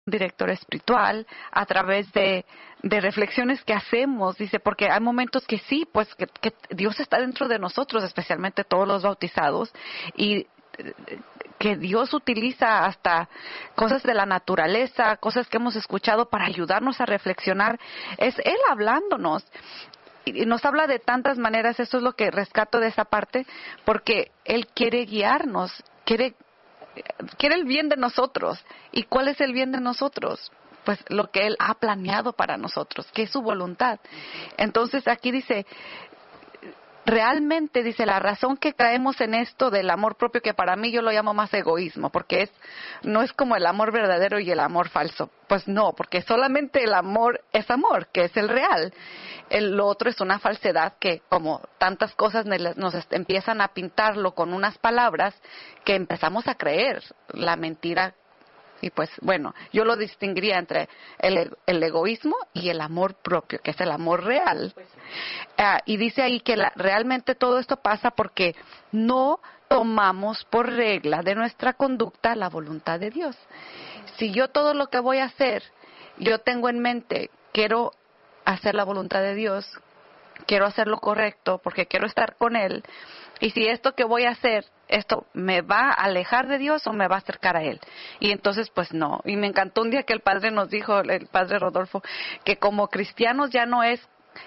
director espiritual, a través de reflexiones que hacemos, dice, porque hay momentos que sí, pues que Dios está dentro de nosotros, especialmente todos los bautizados, y que Dios utiliza hasta cosas de la naturaleza, cosas que hemos escuchado para ayudarnos a reflexionar. Es Él hablándonos. Y nos habla de tantas maneras. Eso es lo que rescato de esa parte, porque Él quiere guiarnos, quiere el bien de nosotros. ¿Y cuál es el bien de nosotros? Pues lo que Él ha planeado para nosotros, que es su voluntad. Entonces aquí dice, realmente dice, la razón que caemos en esto del amor propio, que para mí yo lo llamo más egoísmo, porque no es como el amor verdadero y el amor falso. Pues no, porque solamente el amor es amor, que es el real. Lo otro es una falsedad que, como tantas cosas, nos empiezan a pintarlo con unas palabras que empezamos a creer la mentira. Y pues, bueno, yo lo distinguiría entre el egoísmo y el amor propio, que es el amor real. Y dice ahí que realmente todo esto pasa porque no tomamos por regla de nuestra conducta la voluntad de Dios. Si yo todo lo que voy a hacer, yo tengo en mente, quiero hacer la voluntad de Dios, quiero hacer lo correcto porque quiero estar con Él, y si esto que voy a hacer, esto me va a alejar de Dios o me va a acercar a Él. Y entonces, pues no. Y me encantó un día que el padre nos dijo, el padre Rodolfo, que como cristianos ya no es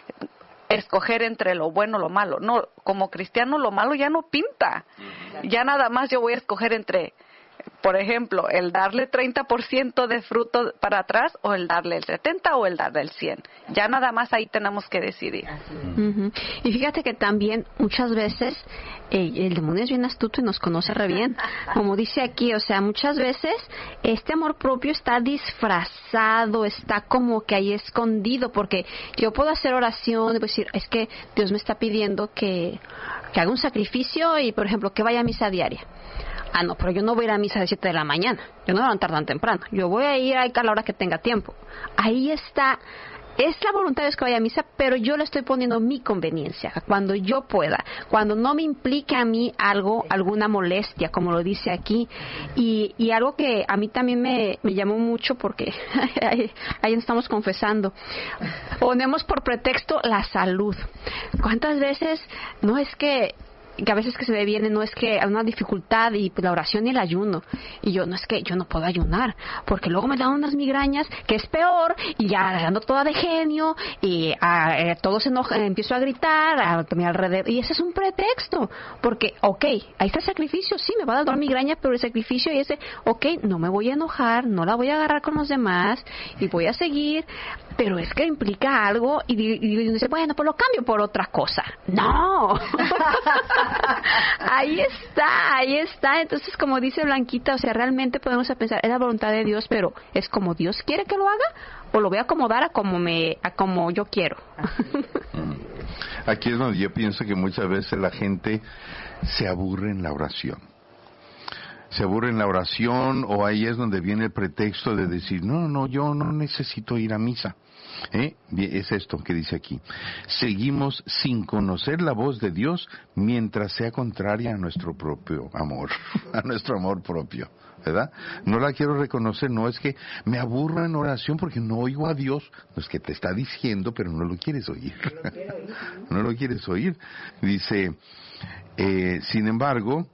escoger entre lo bueno o lo malo. No, como cristiano lo malo ya no pinta. Ya nada más yo voy a escoger entre, por ejemplo, el darle 30% de fruto para atrás, o el darle el 70% o el darle el 100%. Ya nada más ahí tenemos que decidir. Uh-huh. Y fíjate que también muchas veces el demonio es bien astuto y nos conoce re bien. Como dice aquí, o sea, muchas veces este amor propio está disfrazado, está como que ahí escondido, porque yo puedo hacer oración y decir, es que Dios me está pidiendo que haga un sacrificio y, por ejemplo, que vaya a misa diaria. Ah, no, pero yo no voy a ir a misa a las 7 de la mañana. Yo no voy a levantar tan temprano. Yo voy a ir a la hora que tenga tiempo. Ahí está. Es la voluntad de Dios que vaya a misa, pero yo le estoy poniendo mi conveniencia, cuando yo pueda, cuando no me implique a mí algo, alguna molestia, como lo dice aquí. Y algo que a mí también me llamó mucho, porque ahí estamos confesando. Ponemos por pretexto la salud. ¿Cuántas veces no es que a veces que se me viene, no es que hay una dificultad y la oración y el ayuno, y yo, no es que yo no puedo ayunar porque luego me dan unas migrañas que es peor, y ya ando toda de genio y todo se enoja, empiezo a gritar a mi alrededor, y ese es un pretexto, porque ahí está el sacrificio, sí me va a dar migraña, pero el sacrificio y ese, no me voy a enojar, no la voy a agarrar con los demás y voy a seguir, pero es que implica algo, y dice, bueno, pues lo cambio por otra cosa. No. Ahí está. Entonces, como dice Blanquita, o sea, realmente podemos pensar, es la voluntad de Dios, pero ¿es como Dios quiere que lo haga? ¿O lo voy a acomodar a como yo quiero? Aquí es donde yo pienso que muchas veces la gente se aburre en la oración. Se aburre en la oración, o ahí es donde viene el pretexto de decir, no, yo no necesito ir a misa. Es esto que dice aquí. Seguimos sin conocer la voz de Dios mientras sea contraria a nuestro propio amor, a nuestro amor propio, ¿verdad? No la quiero reconocer, no es que me aburro en oración porque no oigo a Dios, no es que te está diciendo, pero no lo quieres oír. No lo quieres oír. Dice, sin embargo,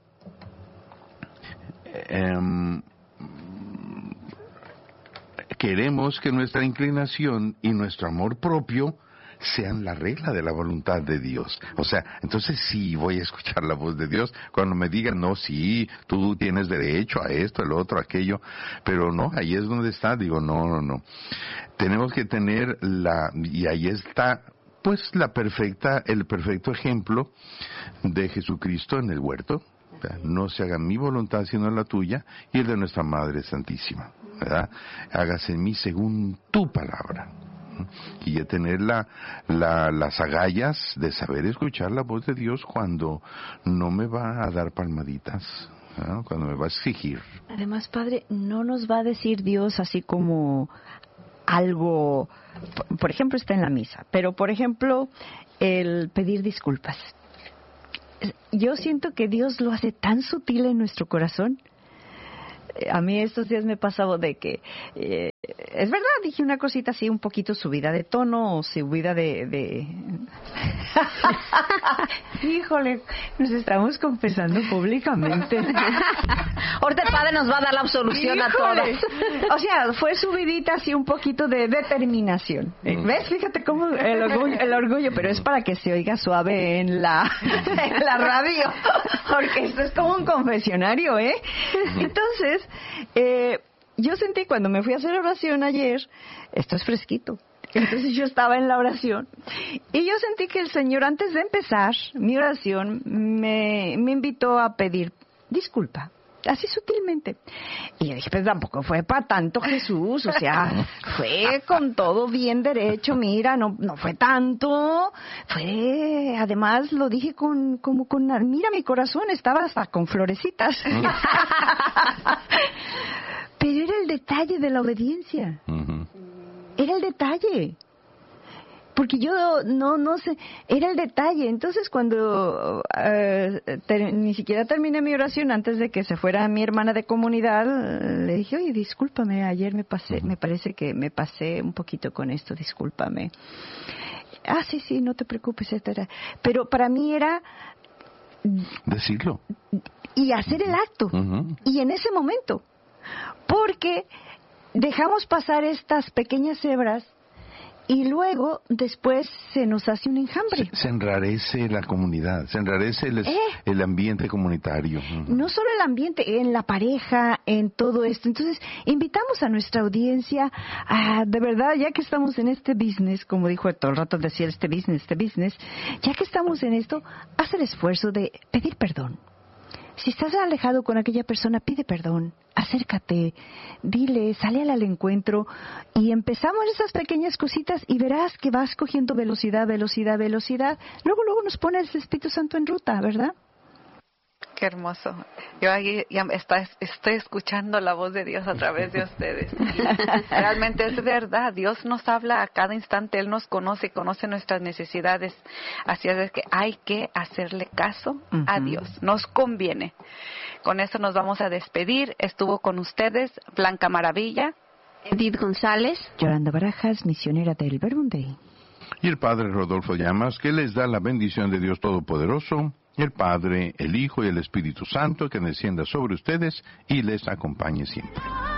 queremos que nuestra inclinación y nuestro amor propio sean la regla de la voluntad de Dios. O sea, entonces sí voy a escuchar la voz de Dios cuando me digan, no, sí, tú tienes derecho a esto, el otro, aquello, pero no, ahí es donde está, digo, no. Tenemos que tener y ahí está, pues el perfecto ejemplo de Jesucristo en el huerto. No se haga mi voluntad sino la tuya, y el de nuestra Madre Santísima, ¿verdad? Hágase en mí según tu palabra. Y ya tener las agallas de saber escuchar la voz de Dios cuando no me va a dar palmaditas, ¿no? Cuando me va a exigir. Además, Padre, no nos va a decir Dios así como algo, por ejemplo, está en la misa, pero por ejemplo, el pedir disculpas. Yo siento que Dios lo hace tan sutil en nuestro corazón. A mí estos días me ha pasado de que Es verdad, dije una cosita así, un poquito subida de tono o subida de... Híjole, nos estamos confesando públicamente. Ahorita el padre nos va a dar la absolución a todas. O sea, fue subidita así un poquito de determinación. ¿Ves? Fíjate cómo el orgullo, pero es para que se oiga suave en la radio, porque esto es como un confesionario, ¿eh? Entonces, yo sentí cuando me fui a hacer oración ayer, esto es fresquito, entonces yo estaba en la oración y yo sentí que el Señor, antes de empezar mi oración, me invitó a pedir disculpa, así sutilmente. Y yo dije, pues tampoco fue para tanto, Jesús, o sea, fue con todo bien derecho, mira, no fue tanto, fue, además lo dije mira, mi corazón estaba hasta con florecitas. Pero era el detalle de la obediencia. Uh-huh. Era el detalle. Porque yo no sé, era el detalle. Entonces cuando ni siquiera terminé mi oración, antes de que se fuera mi hermana de comunidad, le dije, oye, discúlpame, ayer me parece que me pasé un poquito con esto, discúlpame. Ah, sí, no te preocupes, etcétera. Pero para mí era... decirlo. Y hacer el acto. Uh-huh. Y en ese momento... Porque dejamos pasar estas pequeñas hebras y luego después se nos hace un enjambre. Se enrarece la comunidad, se enrarece el ambiente comunitario. No solo el ambiente, en la pareja, en todo esto. Entonces, invitamos a nuestra audiencia a, de verdad, ya que estamos en este business, como dijo todo el rato, decía este business, ya que estamos en esto, haz el esfuerzo de pedir perdón. Si estás alejado con aquella persona, pide perdón, acércate, dile, sale al encuentro y empezamos esas pequeñas cositas y verás que vas cogiendo velocidad. Luego nos pone el Espíritu Santo en ruta, ¿verdad? Qué hermoso. Yo aquí ya estoy escuchando la voz de Dios a través de ustedes. Realmente es verdad. Dios nos habla a cada instante. Él nos conoce nuestras necesidades. Así es que hay que hacerle caso a Dios. Nos conviene. Con eso nos vamos a despedir. Estuvo con ustedes Blanca Maravilla, Edith González, Yolanda Barajas, misionera del Verbum Dei, y el Padre Rodolfo Llamas, que les da la bendición de Dios Todopoderoso, el Padre, el Hijo y el Espíritu Santo, que descienda sobre ustedes y les acompañe siempre.